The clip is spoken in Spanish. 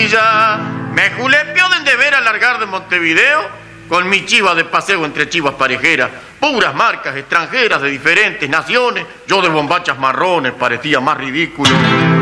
Sevilla. Me julepió de ver a largar de Montevideo con mi chiva de paseo entre chivas parejeras. Puras marcas extranjeras de diferentes naciones. Yo de bombachas marrones parecía más ridículo.